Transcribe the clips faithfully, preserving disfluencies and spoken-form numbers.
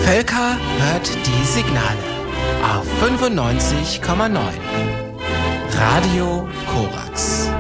Völker hört die Signale auf fünfundneunzig Komma neun. Radio Korax.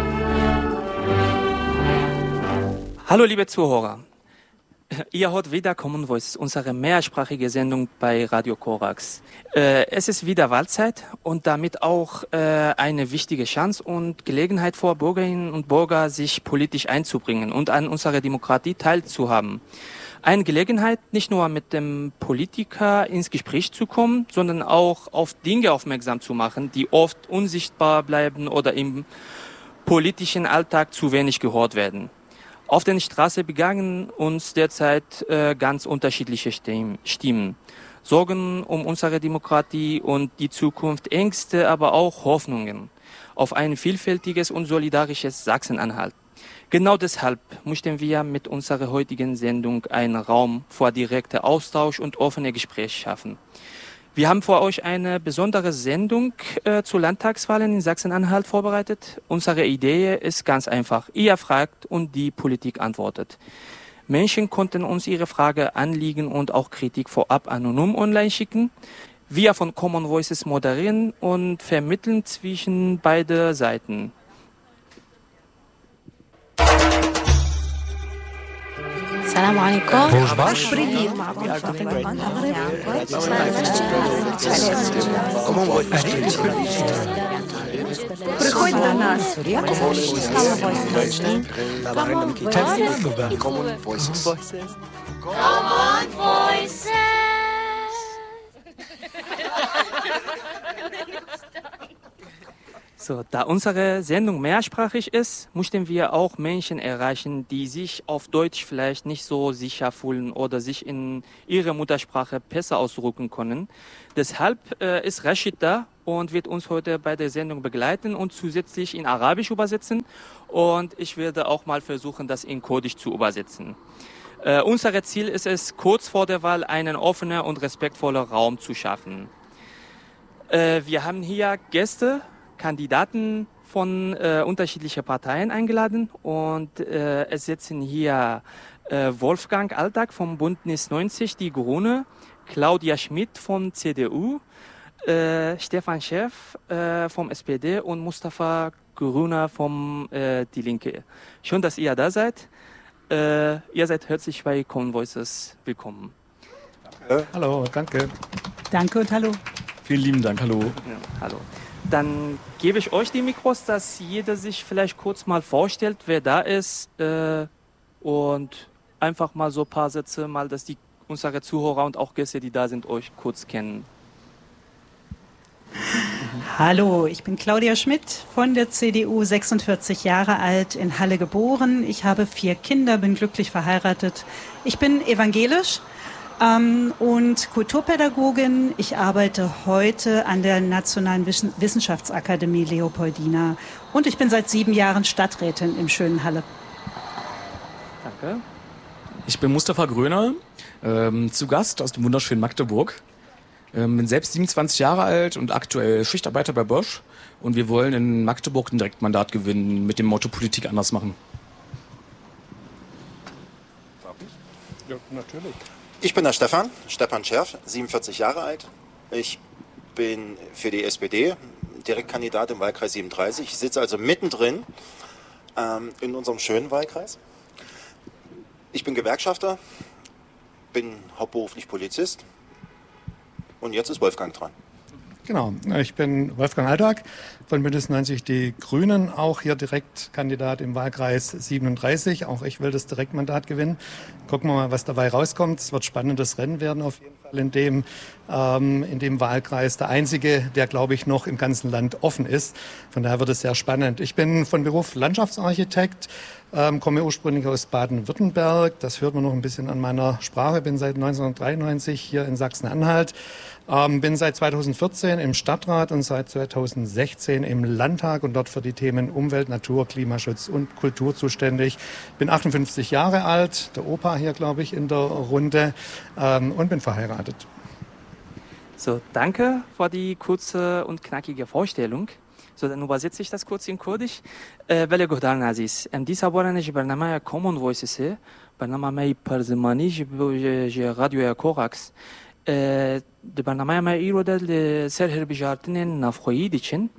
Hallo liebe Zuhörer, ihr hört wieder Common Voices, unsere mehrsprachige Sendung bei Radio Korax. Äh, es ist wieder Wahlzeit und damit auch äh, eine wichtige Chance und Gelegenheit für Bürgerinnen und Bürger, sich politisch einzubringen und an unserer Demokratie teilzuhaben. Eine Gelegenheit, nicht nur mit dem Politiker ins Gespräch zu kommen, sondern auch auf Dinge aufmerksam zu machen, die oft unsichtbar bleiben oder im politischen Alltag zu wenig gehört werden. Auf der Straße begegnen uns derzeit äh, ganz unterschiedliche Stimmen. Sorgen um unsere Demokratie und die Zukunft, Ängste, aber auch Hoffnungen auf ein vielfältiges und solidarisches Sachsen-Anhalt. Genau deshalb möchten wir mit unserer heutigen Sendung einen Raum für direkten Austausch und offene Gespräche schaffen. Wir haben für euch eine besondere Sendung äh, zu Landtagswahlen in Sachsen-Anhalt vorbereitet. Unsere Idee ist ganz einfach. Ihr fragt und die Politik antwortet. Menschen konnten uns ihre Frage, Anliegen und auch Kritik vorab anonym online schicken. Wir von Common Voices moderieren und vermitteln zwischen beide Seiten. السلام عليكم. Приходь до нас. Common Voices. Common Voices. So, da unsere Sendung mehrsprachig ist, möchten wir auch Menschen erreichen, die sich auf Deutsch vielleicht nicht so sicher fühlen oder sich in ihrer Muttersprache besser ausdrücken können. Deshalb äh, ist Rashid da und wird uns heute bei der Sendung begleiten und zusätzlich in Arabisch übersetzen. Und ich werde auch mal versuchen, das in Kurdisch zu übersetzen. Äh, unser Ziel ist es, kurz vor der Wahl einen offenen und respektvollen Raum zu schaffen. Äh, wir haben hier Gäste, Kandidaten von äh, unterschiedlichen Parteien eingeladen und äh, es sitzen hier äh, Wolfgang Altag vom Bündnis neunzig, die Grüne, Claudia Schmidt vom C D U, äh, Stefan Schäff äh, vom S P D und Mustafa Grüner vom äh, Die Linke. Schön, dass ihr da seid. Äh, ihr seid herzlich bei Common Voices willkommen. Danke. Hallo, danke. Danke und hallo. Vielen lieben Dank, hallo. Ja, hallo. Dann gebe ich euch die Mikros, dass jeder sich vielleicht kurz mal vorstellt, wer da ist äh, und einfach mal so ein paar Sätze, mal, dass die unsere Zuhörer und auch Gäste, die da sind, euch kurz kennen. Hallo, ich bin Claudia Schmidt von der C D U, sechsundvierzig Jahre alt, in Halle geboren. Ich habe vier Kinder, bin glücklich verheiratet. Ich bin evangelisch. Ähm, und Kulturpädagogin. Ich arbeite heute an der Nationalen Wissenschaftsakademie Leopoldina und ich bin seit sieben Jahren Stadträtin im schönen Halle. Danke. Ich bin Mustafa Gröner, ähm, zu Gast aus dem wunderschönen Magdeburg. Ähm, bin selbst siebenundzwanzig Jahre alt und aktuell Schichtarbeiter bei Bosch und wir wollen in Magdeburg ein Direktmandat gewinnen mit dem Motto Politik anders machen. Darf ich? Ja, natürlich. Ich bin der Stefan, Stefan Scherf, siebenundvierzig Jahre alt. Ich bin für die S P D Direktkandidat im Wahlkreis siebenunddreißig. Ich sitze also mittendrin ähm, in unserem schönen Wahlkreis. Ich bin Gewerkschafter, bin hauptberuflich Polizist und jetzt ist Wolfgang dran. Genau, ich bin Wolfgang Altag von Bündnis neunzig Die Grünen, auch hier Direktkandidat im Wahlkreis siebenunddreißig. Auch ich will das Direktmandat gewinnen. Gucken wir mal, was dabei rauskommt. Es wird spannendes Rennen werden auf jeden Fall in dem, ähm, in dem Wahlkreis. Der einzige, der, glaube ich, noch im ganzen Land offen ist. Von daher wird es sehr spannend. Ich bin von Beruf Landschaftsarchitekt, ähm, komme ursprünglich aus Baden-Württemberg. Das hört man noch ein bisschen an meiner Sprache. Bin seit neunzehnhundertdreiundneunzig hier in Sachsen-Anhalt. Ähm, bin seit zweitausendvierzehn im Stadtrat und seit zweitausendsechzehn im Landtag und dort für die Themen Umwelt, Natur, Klimaschutz und Kultur zuständig. Bin achtundfünfzig Jahre alt, der Opa hier, glaube ich, in der Runde ähm, und bin verheiratet. So, danke für die kurze und knackige Vorstellung. So, dann übersetze ich das kurz in Kurdisch. بله گهدارن عزیز امدیس ابوارنش برنامه Common Voices برنامه می پرزمانی ج رادیو کوراکس دی برنامه ما ایرو ده لسر هربجارتن نافخویی دیچن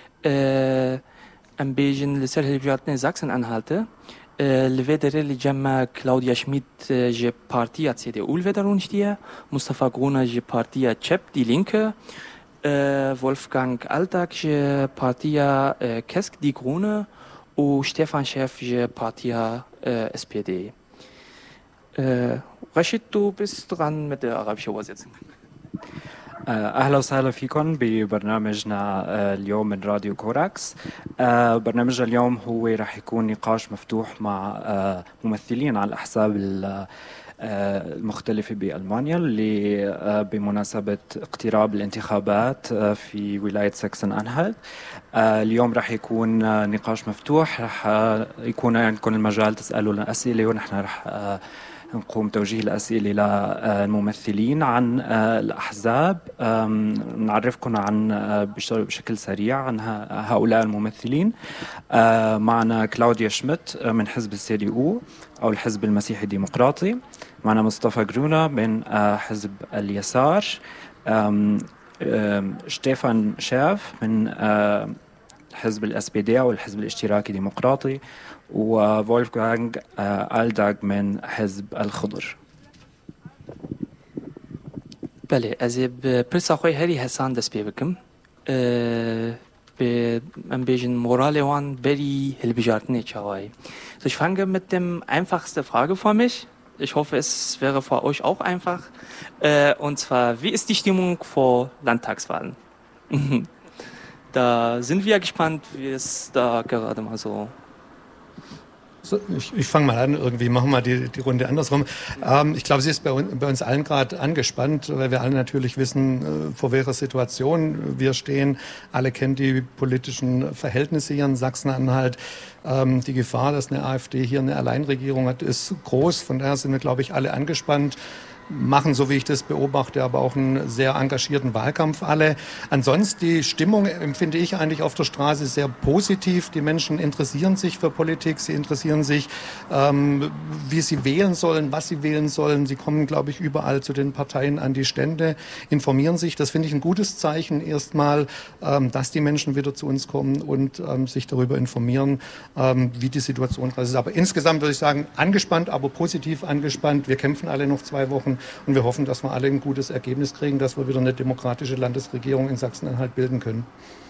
ام بیجن لسر هربجارتن زاکسن انهالته لویدره لجمع کلاودیا شمیت جه پارتیا سی دی او لویدرونشتیه مصطفى گرونا جه پارتیا چپ دی لینکه Wolfgang Alltag je Partia äh, Kesk die Grüne und Stefan Schäff je Partia äh, S P D. Äh, Rashid, du bist dran mit der arabischen Übersetzung. أهلا وسهلا فيكم ببرنامجنا اليوم من راديو كوراكس. برنامجنا اليوم هو راح يكون نقاش مفتوح مع ممثلين على الأحزاب المختلفة بألمانيا اللي بمناسبة اقتراب الانتخابات في ولاية ساكسن أنهالت. اليوم راح يكون نقاش مفتوح، راح يكون عندكم المجال تسألوا لنا أسئلة ونحن راح نقوم توجيه الأسئلة للممثلين عن الأحزاب. نعرفكم عن بشكل سريع عن هؤلاء الممثلين. معنا كلاوديا شميت من حزب السي دي او أو الحزب المسيحي الديمقراطي. معنا مصطفى جرونا من حزب اليسار. شتيفان شاف من حزب الاس بي دي أو الحزب الاشتراكي الديمقراطي، وولفغانغ آلداغ من حزب الخضر. بله، از پرساخوی هری حسان دست پی بکم. به ein bisschen Morale waren Berry Hilbejartne Chawai. So, ich fange mit dem einfachsten Frage vor mich. Ich hoffe, es wäre für euch auch einfach. Äh, und zwar, wie ist die Stimmung vor Landtagswahlen? Da sind wir gespannt, wie es da gerade mal so. So, ich ich fange mal an, irgendwie machen wir die, die Runde andersrum. Ähm, ich glaube, sie ist bei, un, bei uns allen gerade angespannt, weil wir alle natürlich wissen, äh, vor welcher Situation wir stehen. Alle kennen die politischen Verhältnisse hier in Sachsen-Anhalt. Ähm, die Gefahr, dass eine AfD hier eine Alleinregierung hat, ist groß. Von daher sind wir, glaube ich, alle angespannt. Machen, so wie ich das beobachte, aber auch einen sehr engagierten Wahlkampf alle. Ansonsten die Stimmung empfinde ich eigentlich auf der Straße sehr positiv. Die Menschen interessieren sich für Politik, sie interessieren sich, ähm, wie sie wählen sollen, was sie wählen sollen. Sie kommen, glaube ich, überall zu den Parteien an die Stände, informieren sich. Das finde ich ein gutes Zeichen erstmal, ähm, dass die Menschen wieder zu uns kommen und ähm, sich darüber informieren, ähm, wie die Situation ist. Aber insgesamt würde ich sagen, angespannt, aber positiv angespannt. Wir kämpfen alle noch zwei Wochen. Und wir hoffen, dass wir alle ein gutes Ergebnis kriegen, dass wir wieder eine demokratische Landesregierung in Sachsen-Anhalt bilden können.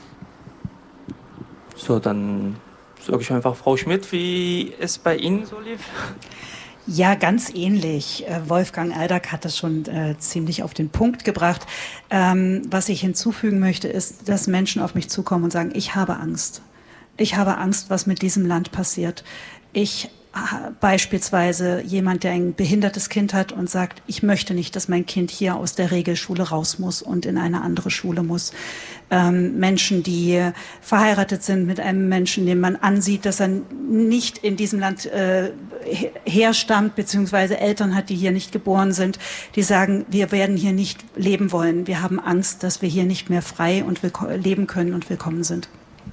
So, dann sage ich einfach Frau Schmidt, wie es bei Ihnen so lief. Ja, ganz ähnlich. Wolfgang Alltag hat das schon äh, ziemlich auf den Punkt gebracht. Ähm, was ich hinzufügen möchte, ist, dass Menschen auf mich zukommen und sagen, ich habe Angst. Ich habe Angst, was mit diesem Land passiert. Ich Beispielsweise jemand, der ein behindertes Kind hat und sagt, ich möchte nicht, dass mein Kind hier aus der Regelschule raus muss und in eine andere Schule muss. Ähm, Menschen, die verheiratet sind mit einem Menschen, den man ansieht, dass er nicht in diesem Land äh, herstammt, beziehungsweise Eltern hat, die hier nicht geboren sind, die sagen, wir werden hier nicht leben wollen. Wir haben Angst, dass wir hier nicht mehr frei und leben können und willkommen sind.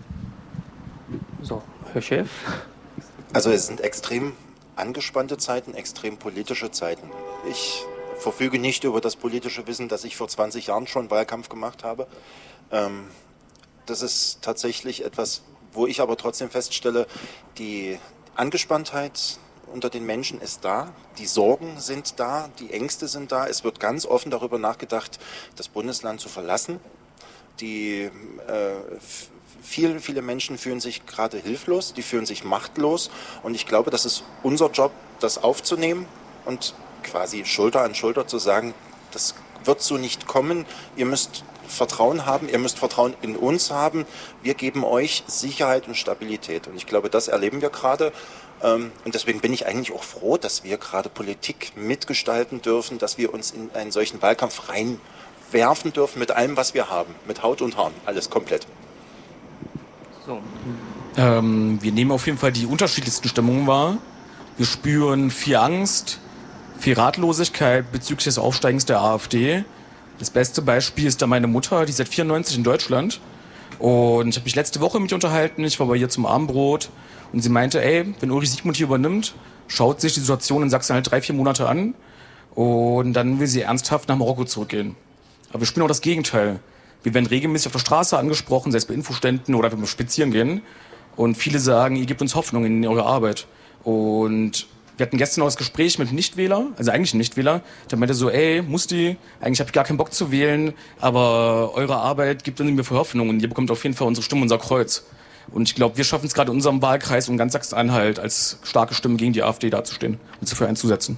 So, Herr Chef. Also es sind extrem angespannte Zeiten, extrem politische Zeiten. Ich verfüge nicht über das politische Wissen, das ich vor zwanzig Jahren schon Wahlkampf gemacht habe. Ähm, das ist tatsächlich etwas, wo ich aber trotzdem feststelle, die Angespanntheit unter den Menschen ist da, die Sorgen sind da, die Ängste sind da. Es wird ganz offen darüber nachgedacht, das Bundesland zu verlassen. Die äh, Viele, viele Menschen fühlen sich gerade hilflos, die fühlen sich machtlos und ich glaube, das ist unser Job, das aufzunehmen und quasi Schulter an Schulter zu sagen, das wird so nicht kommen, ihr müsst Vertrauen haben, ihr müsst Vertrauen in uns haben, wir geben euch Sicherheit und Stabilität und ich glaube, das erleben wir gerade und deswegen bin ich eigentlich auch froh, dass wir gerade Politik mitgestalten dürfen, dass wir uns in einen solchen Wahlkampf reinwerfen dürfen mit allem, was wir haben, mit Haut und Haaren, alles komplett. So. Ähm, wir nehmen auf jeden Fall die unterschiedlichsten Stimmungen wahr. Wir spüren viel Angst, viel Ratlosigkeit bezüglich des Aufsteigens der AfD. Das beste Beispiel ist da meine Mutter, die ist seit vierundneunzig in Deutschland. Und ich habe mich letzte Woche mit ihr unterhalten, ich war bei ihr zum Abendbrot und sie meinte, ey, wenn Ulrich Siegmund hier übernimmt, schaut sich die Situation in Sachsen halt drei, vier Monate an Und dann will sie ernsthaft nach Marokko zurückgehen. Aber wir spüren auch das Gegenteil. Wir werden regelmäßig auf der Straße angesprochen, selbst bei Infoständen oder wenn wir spazieren gehen. Und viele sagen, ihr gebt uns Hoffnung in eure Arbeit. Und wir hatten gestern noch das Gespräch mit einem Nichtwähler, also eigentlich einem Nichtwähler, der meinte so, ey, Musti, eigentlich habe ich gar keinen Bock zu wählen, aber eure Arbeit gibt uns mir für Hoffnung und ihr bekommt auf jeden Fall unsere Stimme, unser Kreuz. Und ich glaube, wir schaffen es gerade in unserem Wahlkreis und ganz Sachsen-Anhalt als starke Stimme gegen die AfD dazustehen und sich dafür einzusetzen.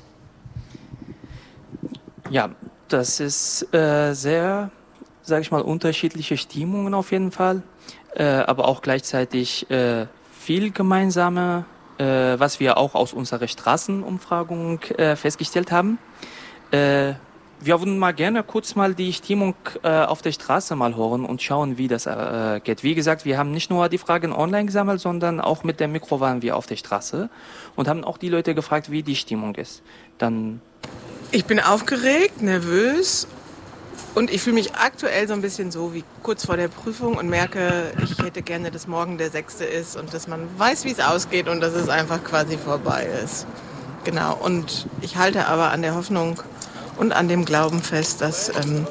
Ja, das ist äh, sehr, sage ich mal, unterschiedliche Stimmungen auf jeden Fall, äh, aber auch gleichzeitig äh, viel gemeinsame, äh, was wir auch aus unserer Straßenumfragung äh, festgestellt haben. Äh, wir würden mal gerne kurz mal die Stimmung äh, auf der Straße mal hören und schauen, wie das äh, geht. Wie gesagt, wir haben nicht nur die Fragen online gesammelt, sondern auch mit dem Mikro waren wir auf der Straße und haben auch die Leute gefragt, wie die Stimmung ist. Dann Ich bin aufgeregt, nervös und ich fühle mich aktuell so ein bisschen so wie kurz vor der Prüfung und merke, ich hätte gerne, dass morgen der sechste ist und dass man weiß, wie es ausgeht und dass es einfach quasi vorbei ist. Genau, und ich halte aber an der Hoffnung und an dem Glauben fest, dass ähm,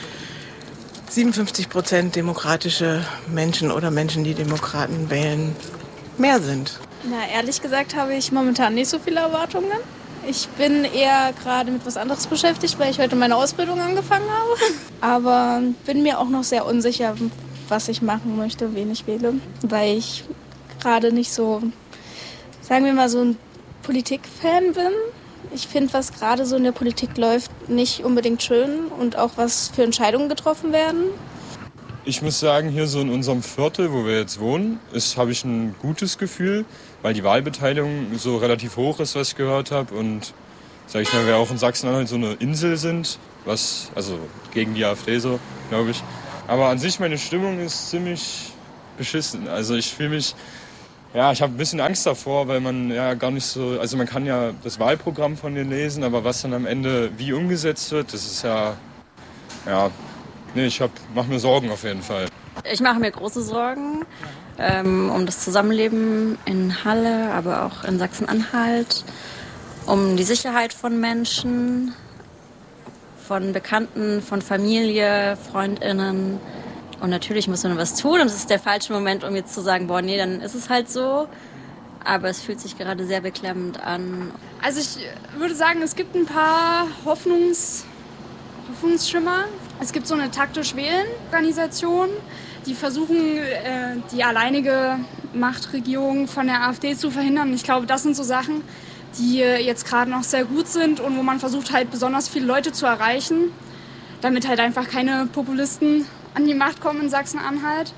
siebenundfünfzig Prozent demokratische Menschen oder Menschen, die Demokraten wählen, mehr sind. Na, ehrlich gesagt habe ich momentan nicht so viele Erwartungen. Ich bin eher gerade mit was anderes beschäftigt, weil ich heute meine Ausbildung angefangen habe. Aber bin mir auch noch sehr unsicher, was ich machen möchte, wen ich wähle. Weil ich gerade nicht so, sagen wir mal, so ein Politikfan bin. Ich finde, was gerade so in der Politik läuft, nicht unbedingt schön und auch was für Entscheidungen getroffen werden. Ich muss sagen, hier so in unserem Viertel, wo wir jetzt wohnen, ist, habe ich ein gutes Gefühl, weil die Wahlbeteiligung so relativ hoch ist, was ich gehört habe. Und sag ich mal, wir auch in Sachsen-Anhalt so eine Insel sind, was, also gegen die AfD so, glaube ich. Aber an sich, meine Stimmung ist ziemlich beschissen. Also ich fühle mich, ja, ich habe ein bisschen Angst davor, weil man ja gar nicht so, also man kann ja das Wahlprogramm von denen lesen, aber was dann am Ende wie umgesetzt wird, das ist ja, ja, nee, ich mache mir Sorgen auf jeden Fall. Ich mache mir große Sorgen ähm, um das Zusammenleben in Halle, aber auch in Sachsen-Anhalt, um die Sicherheit von Menschen, von Bekannten, von Familie, FreundInnen. Und natürlich muss man was tun und es ist der falsche Moment, um jetzt zu sagen, boah, nee, dann ist es halt so. Aber es fühlt sich gerade sehr beklemmend an. Also ich würde sagen, es gibt ein paar Hoffnungs- Hoffnungsschimmer. Es gibt so eine Taktisch-Wählen-Organisation, die versuchen, äh, die alleinige Machtregierung von der AfD zu verhindern. Ich glaube, das sind so Sachen, die äh, jetzt gerade noch sehr gut sind und wo man versucht, halt besonders viele Leute zu erreichen, damit halt einfach keine Populisten an die Macht kommen in Sachsen-Anhalt.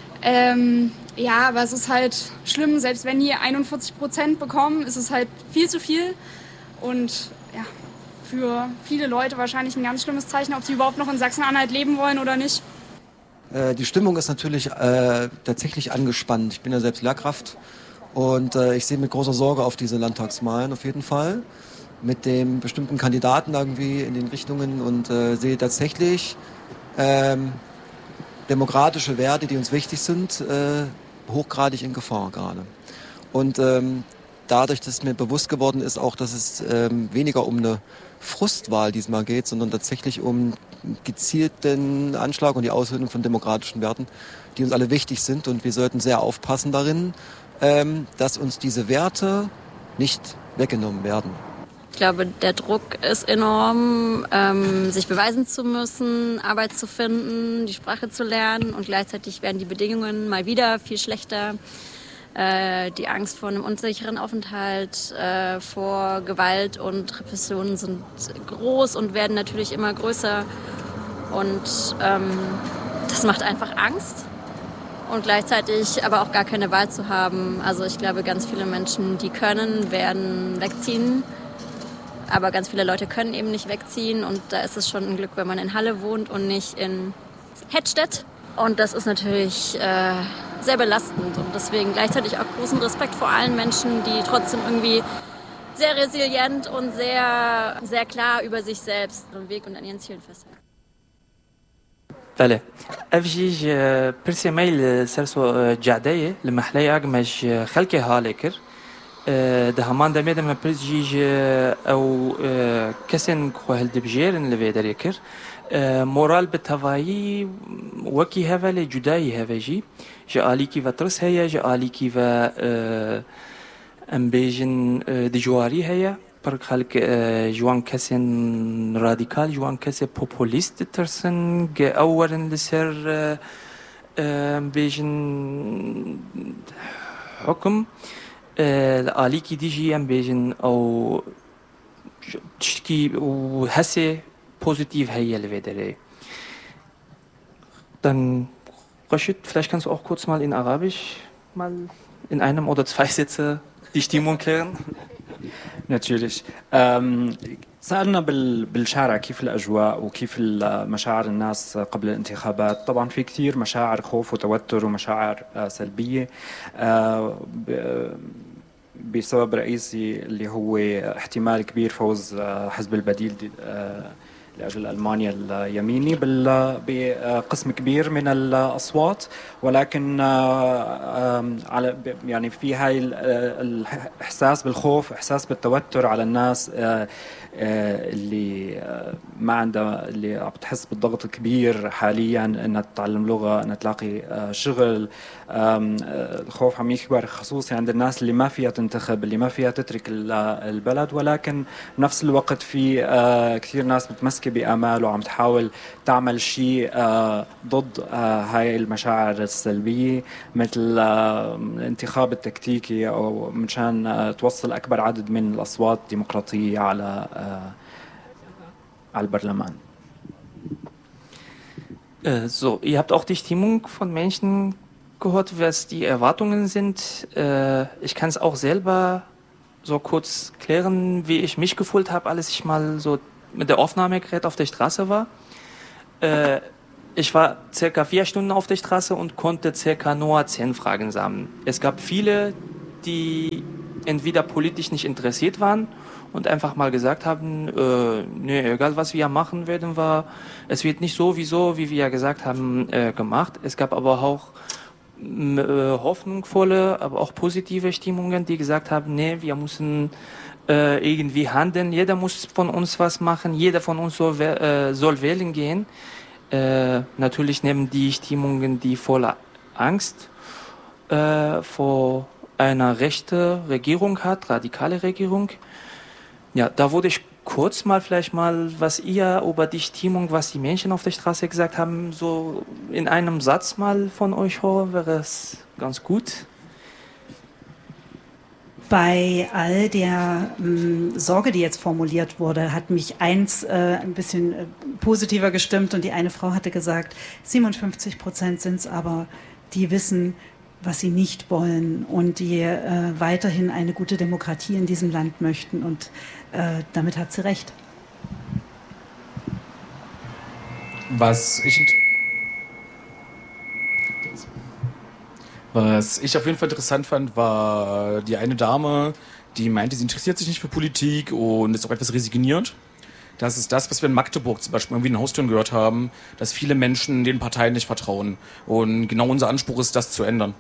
Ähm, ja, aber es ist halt schlimm, selbst wenn die einundvierzig Prozent bekommen, ist es halt viel zu viel und ja, für viele Leute wahrscheinlich ein ganz schlimmes Zeichen, ob sie überhaupt noch in Sachsen-Anhalt leben wollen oder nicht. Äh, die Stimmung ist natürlich äh, tatsächlich angespannt. Ich bin ja selbst Lehrkraft und äh, ich sehe mit großer Sorge auf diese Landtagswahlen auf jeden Fall. Mit dem bestimmten Kandidaten irgendwie in den Richtungen und äh, sehe tatsächlich ähm, demokratische Werte, die uns wichtig sind, äh, hochgradig in Gefahr gerade. Und ähm, dadurch, dass mir bewusst geworden ist, auch, dass es ähm, weniger um eine Frustwahl diesmal geht, sondern tatsächlich um gezielten Anschlag und die Aushöhlung von demokratischen Werten, die uns alle wichtig sind. Und wir sollten sehr aufpassen darin, ähm, dass uns diese Werte nicht weggenommen werden. Ich glaube, der Druck ist enorm, ähm, sich beweisen zu müssen, Arbeit zu finden, die Sprache zu lernen und gleichzeitig werden die Bedingungen mal wieder viel schlechter. Äh, die Angst vor einem unsicheren Aufenthalt, äh, vor Gewalt und Repressionen sind groß und werden natürlich immer größer und ähm, das macht einfach Angst und gleichzeitig aber auch gar keine Wahl zu haben. Also ich glaube, ganz viele Menschen, die können, werden wegziehen. Aber ganz viele Leute können eben nicht wegziehen und da ist es schon ein Glück, wenn man in Halle wohnt und nicht in Hettstedt. Und das ist natürlich äh, sehr belastend und deswegen gleichzeitig auch großen Respekt vor allen Menschen, die trotzdem irgendwie sehr resilient und sehr, sehr klar über sich selbst ihren Weg und an ihren Zielen festhalten. بله افجيج برسي ميل سرسو جعداية لمحلية مش خلقي هالكر ده همان دمید من پرسیج او کسین که هل دبجیرن لویدر یکر مورال به توایی وکی هفل جدایی هفجی جالی کی و ترس هیا جالی کی و امبیجن دجواری هیا پر خلق جوان کسین رادیکال جوان کس پوپولیست ترسن ج اورن لسر امبیجن حكم الآليكي دي جي ام بيجن او تشتكي وهسه positiv هي الفيدري. Dann Rashid, vielleicht kannst du auch kurz mal in Arabisch mal in einem oder zwei Sätze die Stimmung klären. Natürlich. سألنا بالشارع كيف الأجواء وكيف مشاعر الناس قبل الانتخابات. طبعا في كثير مشاعر خوف وتوتر ومشاعر سلبية بسبب رئيسي اللي هو احتمال كبير فوز حزب البديل لأجل ألمانيا اليميني بقسم كبير من الأصوات، ولكن على يعني في هاي الإحساس بالخوف، إحساس بالتوتر على الناس اللي ما عندها، اللي عم بتحس بالضغط الكبير حاليا انها تتعلم لغه، انها تلاقي شغل. الخوف عم يكبر خصوصي عند الناس اللي ما فيها تنتخب، اللي ما فيها تترك البلد، ولكن بنفس الوقت في كثير ناس متمسكه بآمال وعم تحاول تعمل شيء ضد هاي المشاعر السلبيه، مثل الانتخاب التكتيكي او مشان توصل اكبر عدد من الاصوات ديمقراطيه على Al-Parlament. Äh, so, ihr habt auch die Stimmung von Menschen gehört, was die Erwartungen sind. Äh, ich kann es auch selber so kurz klären, wie ich mich gefühlt habe, als ich mal so mit der Aufnahmegerät auf der Straße war. Äh, ich war circa vier Stunden auf der Straße und konnte circa nur zehn Fragen sammeln. Es gab viele, die entweder politisch nicht interessiert waren und einfach mal gesagt haben, äh, nee, egal was wir machen werden, wir, es wird nicht so, wieso, wie wir ja gesagt haben, äh, gemacht. Es gab aber auch äh, hoffnungsvolle, aber auch positive Stimmungen, die gesagt haben, nee, wir müssen äh, irgendwie handeln, jeder muss von uns was machen, jeder von uns soll, äh, soll wählen gehen. Äh, natürlich nehmen die Stimmungen, die voller Angst äh, vor einer rechten Regierung hat, radikale Regierung. Ja, da würde ich kurz mal vielleicht mal, was ihr über die Stimmung, was die Menschen auf der Straße gesagt haben, so in einem Satz mal von euch hören, wäre es ganz gut. Bei all der ähm, Sorge, die jetzt formuliert wurde, hat mich eins äh, ein bisschen äh, positiver gestimmt, und die eine Frau hatte gesagt, siebenundfünfzig Prozent sind es aber, die wissen, was sie nicht wollen und die äh, weiterhin eine gute Demokratie in diesem Land möchten, und äh, damit hat sie recht. Was ich, was ich auf jeden Fall interessant fand, war die eine Dame, die meinte, sie interessiert sich nicht für Politik und ist auch etwas resigniert. Das ist das, was wir in Magdeburg zum Beispiel irgendwie in den Haustüren gehört haben, dass viele Menschen den Parteien nicht vertrauen. Und genau unser Anspruch ist, das zu ändern.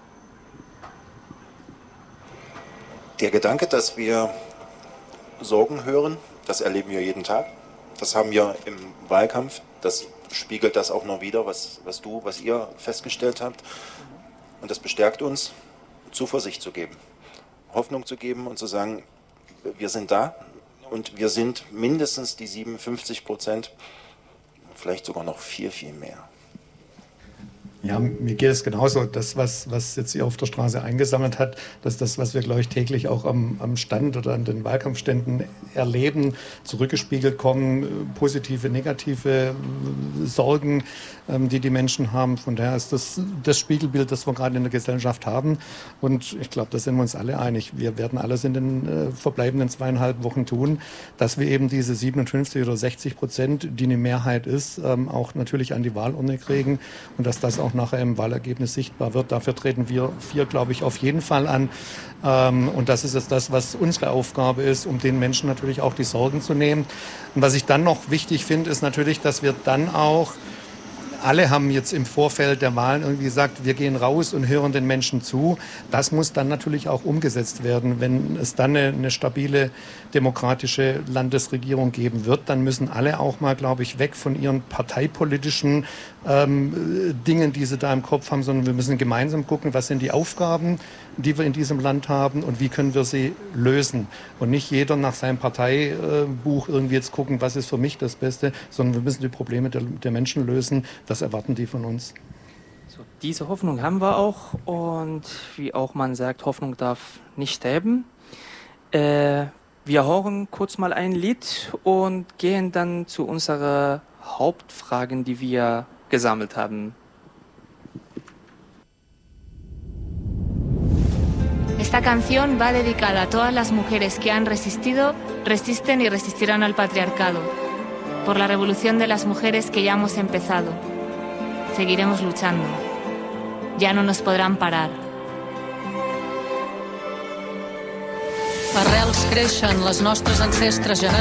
Der Gedanke, dass wir Sorgen hören, das erleben wir jeden Tag. Das haben wir im Wahlkampf. Das spiegelt das auch noch wider, was, was du, was ihr festgestellt habt. Und das bestärkt uns, Zuversicht zu geben, Hoffnung zu geben und zu sagen, wir sind da und wir sind mindestens die siebenundfünfzig Prozent, vielleicht sogar noch viel, viel mehr. Ja, mir geht es genauso. Das, was, was jetzt hier auf der Straße eingesammelt hat, das ist das, was wir, glaube ich, täglich auch am, am Stand oder an den Wahlkampfständen erleben, zurückgespiegelt kommen, positive, negative Sorgen, ähm, die die Menschen haben. Von daher ist das das Spiegelbild, das wir gerade in der Gesellschaft haben. Und ich glaube, da sind wir uns alle einig. Wir werden alles in den äh, verbleibenden zweieinhalb Wochen tun, dass wir eben diese siebenundfünfzig oder sechzig Prozent, die eine Mehrheit ist, ähm, auch natürlich an die Wahlurne kriegen und dass das auch nachher im Wahlergebnis sichtbar wird. Dafür treten wir vier, glaube ich, auf jeden Fall an. Ähm, und das ist jetzt das, was unsere Aufgabe ist, um den Menschen natürlich auch die Sorgen zu nehmen. Und was ich dann noch wichtig finde, ist natürlich, dass wir dann auch alle haben jetzt im Vorfeld der Wahlen irgendwie gesagt, wir gehen raus und hören den Menschen zu. Das muss dann natürlich auch umgesetzt werden. Wenn es dann eine, eine stabile demokratische Landesregierung geben wird, dann müssen alle auch mal, glaube ich, weg von ihren parteipolitischen ähm, Dingen, die sie da im Kopf haben, sondern wir müssen gemeinsam gucken, was sind die Aufgaben, die wir in diesem Land haben und wie können wir sie lösen. Und nicht jeder nach seinem Parteibuch irgendwie jetzt gucken, was ist für mich das Beste, sondern wir müssen die Probleme der, der Menschen lösen. Das erwarten die von uns. So, diese Hoffnung haben wir auch und wie auch man sagt, Hoffnung darf nicht sterben. Äh, wir hören kurz mal ein Lied und gehen dann zu unseren Hauptfragen, die wir gesammelt haben. Esta canción va dedicada a todas las mujeres que han resistido, resisten y resistirán al patriarcado. Por la revolución de las mujeres que ya hemos empezado. Seguiremos luchando. Ya no nos podrán parar. Arrels creixen, les nostres ancestres generacions